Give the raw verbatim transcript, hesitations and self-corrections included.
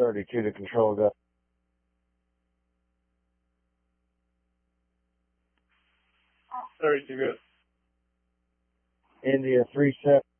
thirty-two to control, go. thirty-two, good. India three seven.